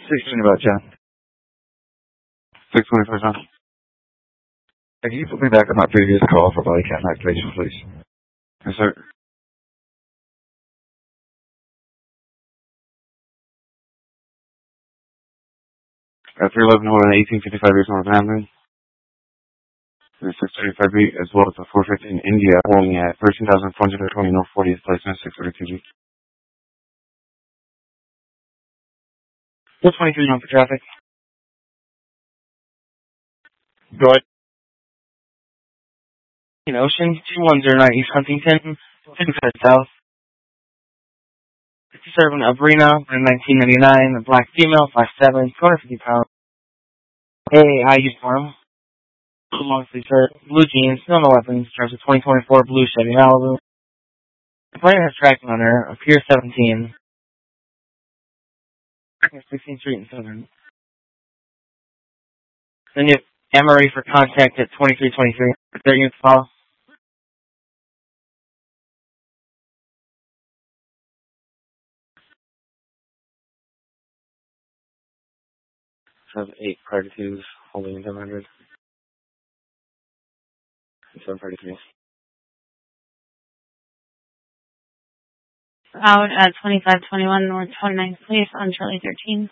620 about John. 624 John. Can you put me back on my previous call for body cam activation, please? Yes, sir. At 311 North 1855 East North Avenue. 635 B, as well as the 450 in India, holding at 13,420 North 40th Placement, 632 G. 423 on for traffic. Go ahead. In Ocean, 2109 East Huntington, 55 South. 57 Abrina, 1999, a black female, 5'7", 250 pounds. AAI uniform. Long sleeve shirt, blue jeans, no weapons, drives a 2024 blue Chevy Malibu. The player has tracking on her, Pier 17. 16th Street and Southern. Then you have Emery for contact at 2323. Their units follow. Have 8 prior twos, holding in 700. 7 prior twos. Out at 2521 North 29th Place on Charlie 13.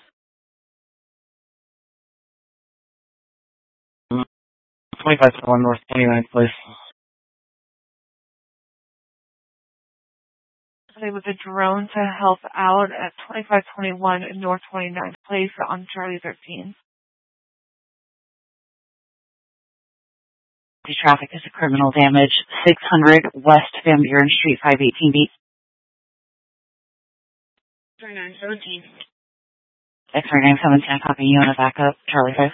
2521 North 29th Place. Today with a drone to help out at 2521 North 29th Place on Charlie 13. The traffic is a criminal damage. 600 West Van Buren Street, 518B. 3917. X-ray 917, copy you on a backup. Charlie 5.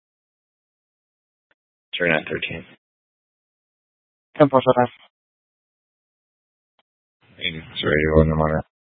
3913. 10-4 Radio on the monitor.